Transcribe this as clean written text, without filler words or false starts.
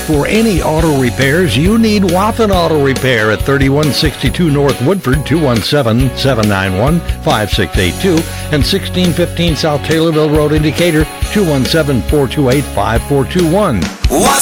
For any auto repairs, you need Wathen Auto Repair at 3162 North Woodford, 217-791-5682, and 1615 South Taylorville Road, Indicator, 217-428-5421. Watson